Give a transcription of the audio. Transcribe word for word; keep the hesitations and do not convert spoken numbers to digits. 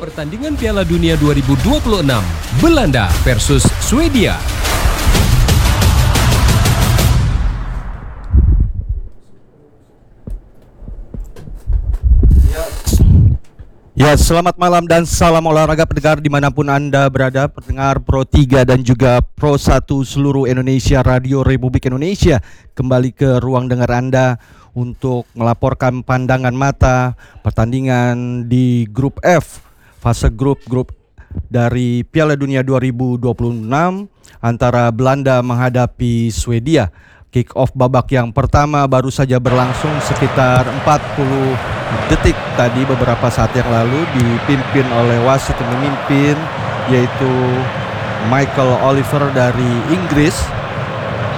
Pertandingan Piala Dunia dua ribu dua puluh enam, Belanda versus Swedia. Ya, selamat malam dan salam olahraga pendengar dimanapun Anda berada, pendengar Pro tiga dan juga Pro satu seluruh Indonesia, Radio Republik Indonesia. Kembali ke ruang dengar Anda untuk melaporkan pandangan mata pertandingan di grup F, fase grup grup dari Piala Dunia dua ribu dua puluh enam antara Belanda menghadapi Swedia. Kick off babak yang pertama baru saja berlangsung sekitar empat puluh detik tadi beberapa saat yang lalu, dipimpin oleh wasit yang memimpin yaitu Michael Oliver dari Inggris.